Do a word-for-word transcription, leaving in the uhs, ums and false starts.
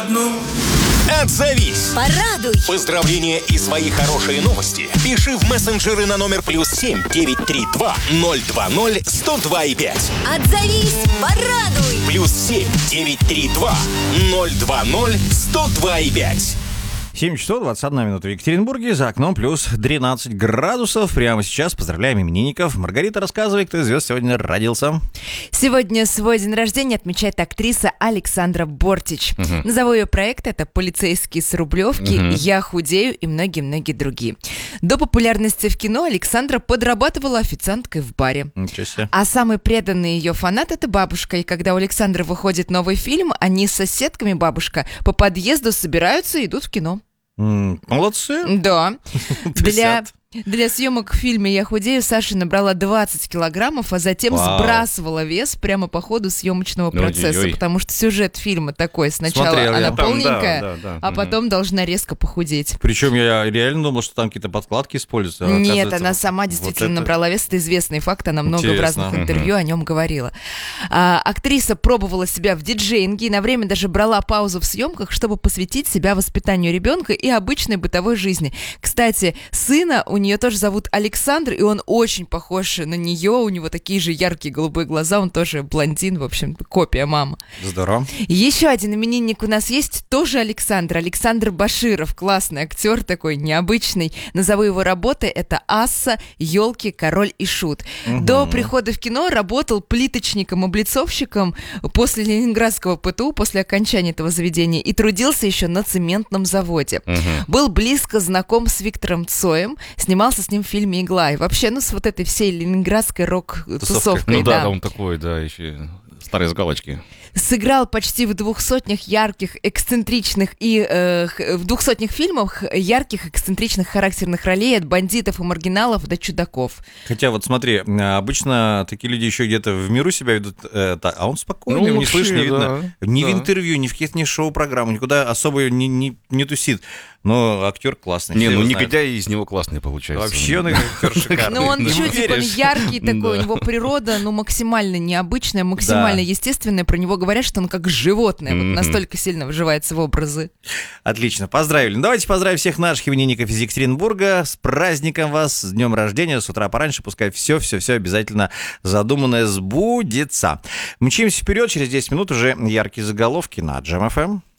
Отзовись. Порадуй. Поздравления и свои хорошие новости пиши в мессенджеры на номер плюс семь девятьсот тридцать два ноль два ноль сто два и пять. Отзовись. Порадуй. Плюс семь девятьсот тридцать два ноль два ноль сто два и пять. семь часов двадцать одна минута в Екатеринбурге, за окном плюс тринадцать градусов. Прямо сейчас поздравляем именинников. Маргарита, рассказывай, кто из звезд сегодня родился. Сегодня свой день рождения отмечает актриса Александра Бортич. Угу. Назову ее проект, это «Полицейские с Рублевки», угу. «Я худею» и многие-многие другие. До популярности в кино Александра подрабатывала официанткой в баре. Ничего себе. А самый преданный ее фанат — это бабушка. И когда у Александры выходит новый фильм, они с соседками, бабушка, по подъезду собираются и идут в кино. Молодцы. Да. Для, для съемок в фильме «Я худею» Саша набрала двадцать килограммов, а затем Вау. сбрасывала вес прямо по ходу съемочного процесса. Ой-ой-ой. Потому что сюжет фильма такой. Сначала Смотрел она полненькая, там, да, да, да. а потом угу. должна резко похудеть. Причем я реально думал, что там какие-то подкладки используются. А Нет, она сама действительно вот это... набрала вес. Это известный факт, она много Интересно. в разных интервью угу. о нем говорила. А, актриса пробовала себя в диджеинге и на время даже брала паузу в съемках, чтобы посвятить себя воспитанию ребенка и обычной бытовой жизни. Кстати, сына у нее тоже зовут Александр, и он очень похож на нее, у него такие же яркие голубые глаза, он тоже блондин, в общем, копия мамы. Здорово. Еще один именинник у нас есть, тоже Александр, Александр Баширов, классный актер такой, необычный. Назову его работы, это «Асса», «Елки», «Король и Шут». Угу. До прихода в кино работал плиточником-облицовщиком после Ленинградского ПТУ, после окончания этого заведения, и трудился еще на цементном заводе. Угу. Был близко знаком с Виктором Цоем, снимался с ним в фильме «Игла». И вообще, ну, с вот этой всей ленинградской рок-тусовкой. Ну да, да, он такой, да, еще старый с галочки. Сыграл почти в двух сотнях ярких, эксцентричных и э, в двух сотнях фильмов ярких, эксцентричных, характерных ролей от бандитов и маргиналов до чудаков. Хотя вот смотри, обычно такие люди еще где-то в миру себя ведут, э, так, а он спокойный, ну, не слышно, не видно. Да, ни да. в интервью, ни в каких-то ни шоу-программах, никуда особо не, не, не тусит. Но актер классный. Не, ну негодяй из него классный получается. Вообще он актер шикарный. Ну он чудик, он яркий такой, у него природа, ну максимально необычная, максимально естественная. Про него говорят, что он как животное, вот настолько сильно вживается в образы. Отлично, поздравили. Ну, давайте поздравим всех наших именинников из Екатеринбурга. С праздником вас, с днем рождения, с утра пораньше, пускай все-все-все обязательно задуманное сбудется. Мчимся вперед, через десять минут уже яркие заголовки на Джем эф эм.